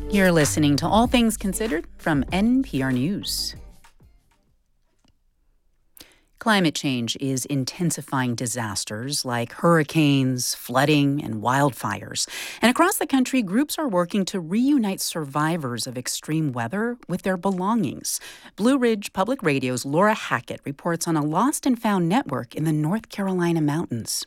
You're listening to All Things Considered from NPR News. Climate change is intensifying disasters like hurricanes, flooding, and wildfires. And across the country, groups are working to reunite survivors of extreme weather with their belongings. Blue Ridge Public Radio's Laura Hackett reports on a lost and found network in the North Carolina mountains.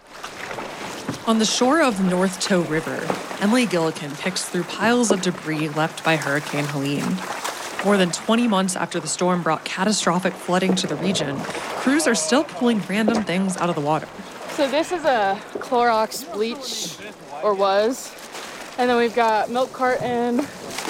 On the shore of the North Toe River, Emily Gillikin picks through piles of debris left by Hurricane Helene. More than 20 months after the storm brought catastrophic flooding to the region, crews are still pulling random things out of the water. So this is a Clorox bleach, or was. And then we've got milk carton.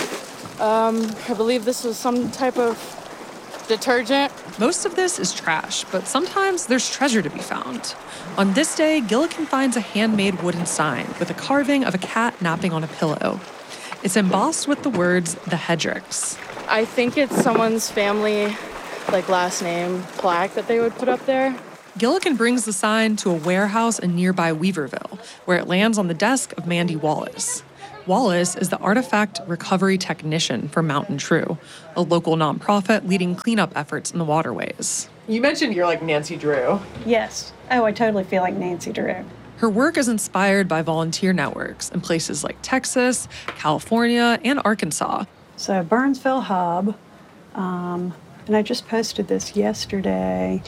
I believe this was some type of detergent. Most of this is trash, but sometimes there's treasure to be found. On this day, Gillikin finds a handmade wooden sign with a carving of a cat napping on a pillow. It's embossed with the words, "The Hedricks." I think it's someone's family, last name plaque that they would put up there. Gillikin brings the sign to a warehouse in nearby Weaverville, where it lands on the desk of Mandy Wallace. Wallace is the artifact recovery technician for Mountain True, a local nonprofit leading cleanup efforts in the waterways. You mentioned you're like Nancy Drew. Yes. Oh, I totally feel like Nancy Drew. Her work is inspired by volunteer networks in places like Texas, California, and Arkansas. So Burnsville Hub, and I just posted this yesterday.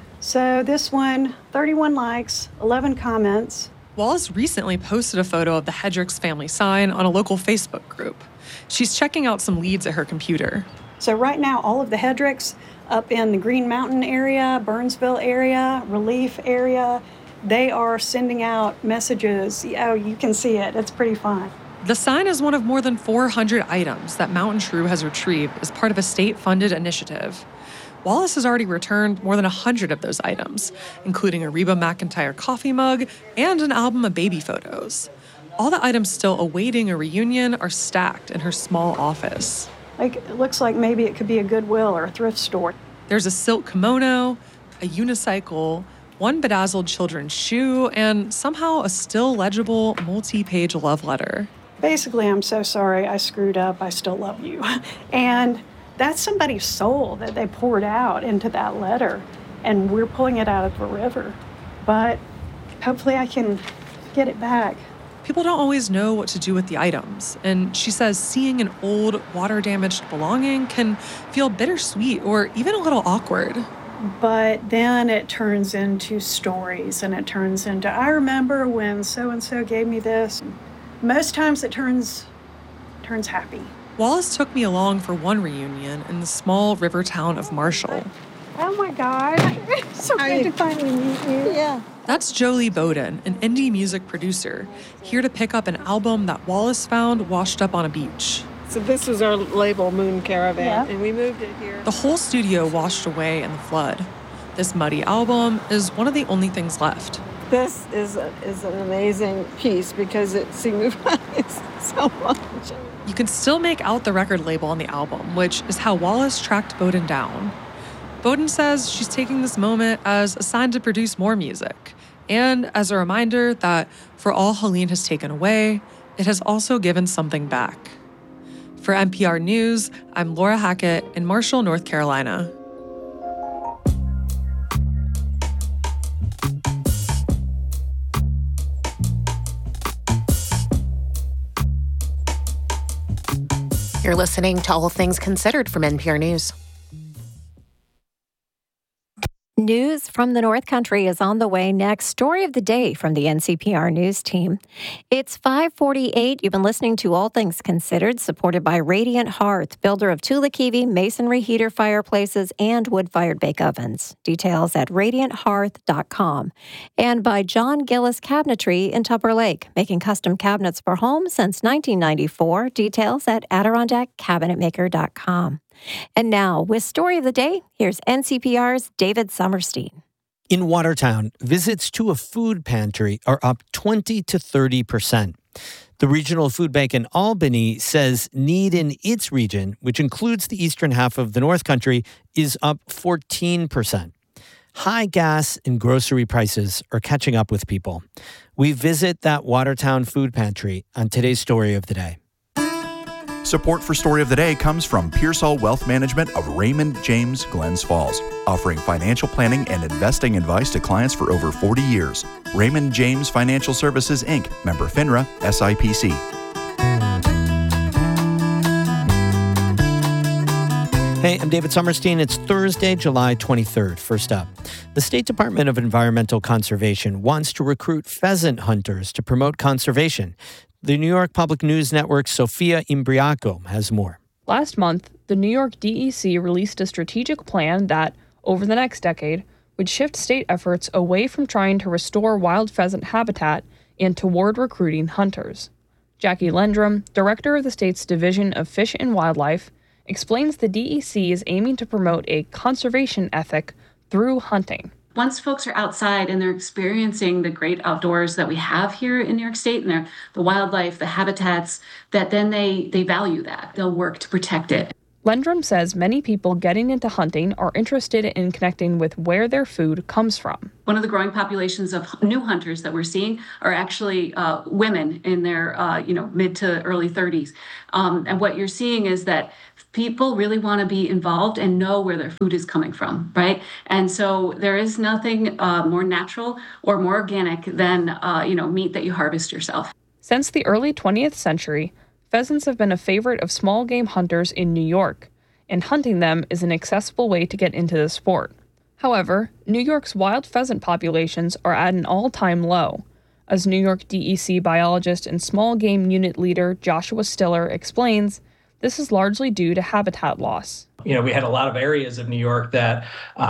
So this one, 31 likes, 11 comments. Wallace recently posted a photo of the Hedricks family sign on a local Facebook group. She's checking out some leads at her computer. So right now, all of the Hedricks up in the Green Mountain area, Burnsville area, Relief area, they are sending out messages. Oh, you can see it. It's pretty fun. The sign is one of more than 400 items that Mountain True has retrieved as part of a state-funded initiative. Wallace has already returned more than 100 of those items, including a Reba McEntire coffee mug and an album of baby photos. All the items still awaiting a reunion are stacked in her small office. It looks like maybe it could be a Goodwill or a thrift store. There's a silk kimono, a unicycle, one bedazzled children's shoe, and somehow a still legible multi-page love letter. Basically, I'm so sorry, I screwed up, I still love you. And that's somebody's soul that they poured out into that letter, and we're pulling it out of the river. But hopefully I can get it back. People don't always know what to do with the items, and she says seeing an old, water-damaged belonging can feel bittersweet or even a little awkward. But then it turns into stories, and it turns into, I remember when so-and-so gave me this. Most times it turns happy. Wallace took me along for one reunion in the small river town of Marshall. Oh my God, it's so good to finally meet you. Yeah. That's Jolie Bowden, an indie music producer, here to pick up an album that Wallace found washed up on a beach. So this was our label, Moon Caravan, and we moved it here. The whole studio washed away in the flood. This muddy album is one of the only things left. This is an amazing piece because it signifies so much. You can still make out the record label on the album, which is how Wallace tracked Bowden down. Bowden says she's taking this moment as a sign to produce more music, and as a reminder that for all Helene has taken away, it has also given something back. For NPR News, I'm Laura Hackett in Marshall, North Carolina. You're listening to All Things Considered from NPR News. News from the North Country is on the way next. Story of the day from the NCPR News team. It's 5:48. You've been listening to All Things Considered, supported by Radiant Hearth, builder of Tula Kiwi, masonry heater fireplaces, and wood-fired bake ovens. Details at radianthearth.com. And by John Gillis Cabinetry in Tupper Lake, making custom cabinets for homes since 1994. Details at AdirondackCabinetmaker.com. And now, with Story of the Day, here's NCPR's David Summerstein. In Watertown, visits to a food pantry are up 20 to 30%. The Regional Food Bank in Albany says need in its region, which includes the eastern half of the North Country, is up 14%. High gas and grocery prices are catching up with people. We visit that Watertown food pantry on today's Story of the Day. Support for Story of the Day comes from Pearsall Wealth Management of Raymond James, Glens Falls, offering financial planning and investing advice to clients for over 40 years. Raymond James Financial Services, Inc., member FINRA, SIPC. Hey, I'm David Sommerstein. It's Thursday, July 23rd. First up, the State Department of Environmental Conservation wants to recruit pheasant hunters to promote conservation. The New York Public News Network's Sophia Imbriaco has more. Last month, the New York DEC released a strategic plan that, over the next decade, would shift state efforts away from trying to restore wild pheasant habitat and toward recruiting hunters. Jackie Lendrum, director of the state's Division of Fish and Wildlife, explains the DEC is aiming to promote a conservation ethic through hunting. Once folks are outside and they're experiencing the great outdoors that we have here in New York State and the wildlife, the habitats, that then they value that. They'll work to protect it. Lendrum says many people getting into hunting are interested in connecting with where their food comes from. One of the growing populations of new hunters that we're seeing are actually women in their mid to early 30s. And what you're seeing is that people really want to be involved and know where their food is coming from, right? And so there is nothing more natural or more organic than meat that you harvest yourself. Since the early 20th century, pheasants have been a favorite of small game hunters in New York, and hunting them is an accessible way to get into the sport. However, New York's wild pheasant populations are at an all-time low, as New York DEC biologist and small game unit leader Joshua Stiller explains. This is largely due to habitat loss. We had a lot of areas of New York that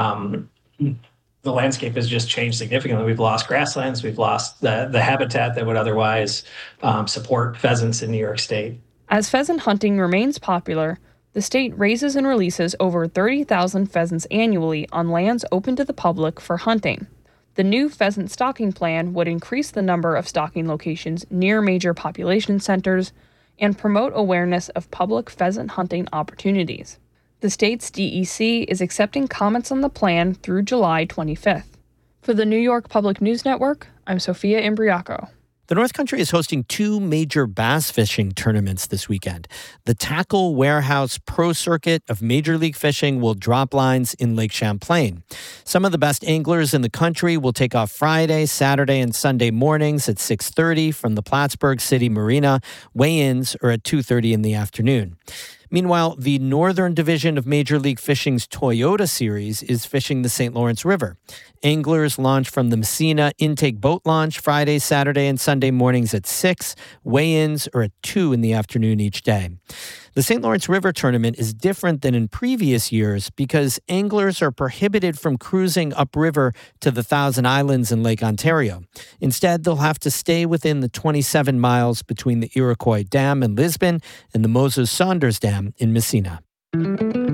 the landscape has just changed significantly. We've lost grasslands, we've lost the habitat that would otherwise support pheasants in New York State. As pheasant hunting remains popular, the state raises and releases over 30,000 pheasants annually on lands open to the public for hunting. The new pheasant stalking plan would increase the number of stalking locations near major population centers and promote awareness of public pheasant hunting opportunities. The state's DEC is accepting comments on the plan through July 25th. For the New York Public News Network, I'm Sophia Imbriaco. The North Country is hosting two major bass fishing tournaments this weekend. The Tackle Warehouse Pro Circuit of Major League Fishing will drop lines in Lake Champlain. Some of the best anglers in the country will take off Friday, Saturday, and Sunday mornings at 6:30 from the Plattsburgh City Marina. Weigh-ins are at 2:30 in the afternoon. Meanwhile, the Northern Division of Major League Fishing's Toyota Series is fishing the St. Lawrence River. Anglers launch from the Messina Intake Boat Launch Friday, Saturday, and Sunday mornings at 6. Weigh-ins are at 2 in the afternoon each day. The St. Lawrence River tournament is different than in previous years because anglers are prohibited from cruising upriver to the Thousand Islands in Lake Ontario. Instead, they'll have to stay within the 27 miles between the Iroquois Dam in Lisbon and the Moses Saunders Dam in Messina.